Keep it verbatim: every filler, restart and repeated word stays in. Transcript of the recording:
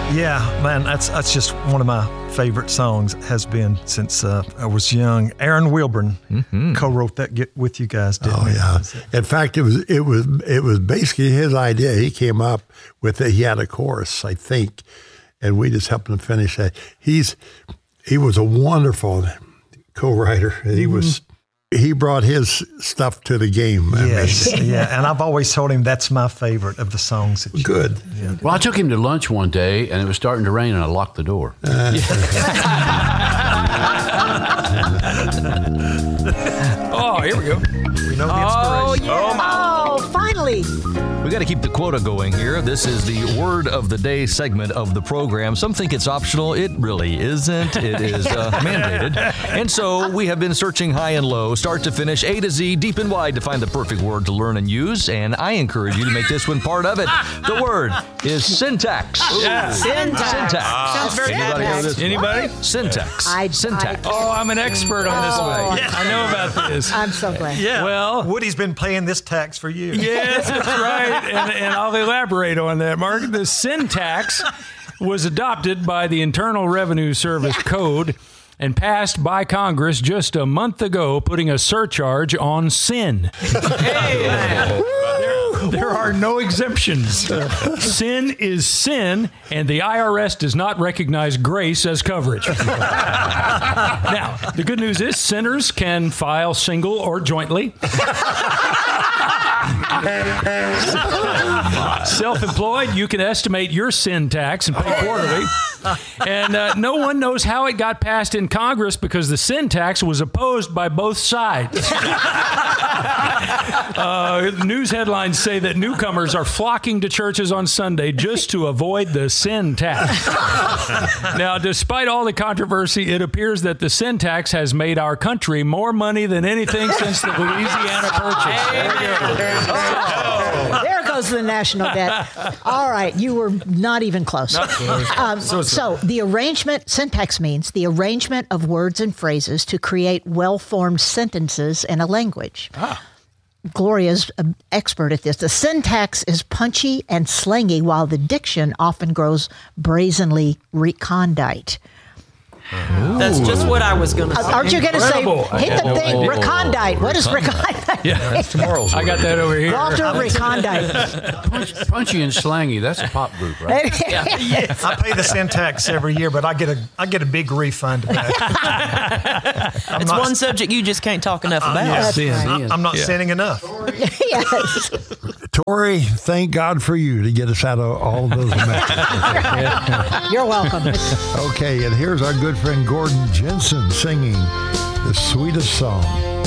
Yeah, man, that's that's just one of my favorite songs. Has been since uh, I was young. Aaron Wilburn mm-hmm. co-wrote that get with you guys, didn't oh, he? yeah. In fact, it was it was it was basically his idea. He came up with it. He had a chorus, I think, and we just helped him finish that. He's he was a wonderful co-writer. Mm-hmm. He was. He brought his stuff to the game. Yes, yeah, and I've always told him that's my favorite of the songs. That you Good. Did. Yeah. Well, I took him to lunch one day, and it was starting to rain, and I locked the door. Uh. Oh, here we go. We know the Oh, inspiration. yeah. Oh, finally. We got to keep the quota going here. This is the Word of the Day segment of the program. Some think it's optional. It really isn't. It is uh, mandated. And so we have been searching high and low, start to finish, A to Z, deep and wide to find the perfect word to learn and use. And I encourage you to make this one part of it. The word is syntax. Yeah. Syntax. Syntax. Sounds very Anybody know this? Anybody? Syntax. I- syntax. I- Oh, I'm an expert on this Oh. one. Yeah. I know about this. I'm so glad. Yeah. Well- Woody's been paying this tax for years. Yes, that's right. And, and I'll elaborate on that, Mark. The syntax was adopted by the Internal Revenue Service Code and passed by Congress just a month ago, putting a surcharge on sin. Hey, there, there are no exemptions. Uh, sin is sin, and the I R S does not recognize grace as coverage. Now, the good news is sinners can file single or jointly. Self-employed, you can estimate your sin tax and pay quarterly. And uh, no one knows how it got passed in Congress because the sin tax was opposed by both sides. uh, news headlines say that newcomers are flocking to churches on Sunday just to avoid the sin tax. Now, despite all the controversy, it appears that the sin tax has made our country more money than anything since the Louisiana Purchase. There we go. Oh, there goes the national debt. All right, you were not even close. Not close. Um, So so the arrangement, syntax means the arrangement of words and phrases to create well-formed sentences in a language. Ah. Gloria's an expert at this. The syntax is punchy and slangy, while the diction often grows brazenly recondite. That's just what I was going to say. Uh, aren't you going to say, Incredible. hit the Oh, thing, oh, oh, recondite? What is recondite? Yeah, That's tomorrow's I word. got that over here. Walter Recondite. Punch, punchy and slangy, that's a pop group, right? I pay the syntax every year, but I get a I get a big refund back. I'm It's not, one subject you just can't talk enough about. yeah, Sin. I- I'm not Yeah. sinning enough. Yes. Tori, thank God for you to get us out of all of those messes. You're welcome. Okay, and here's our good friend Gordon Jensen singing the sweetest song.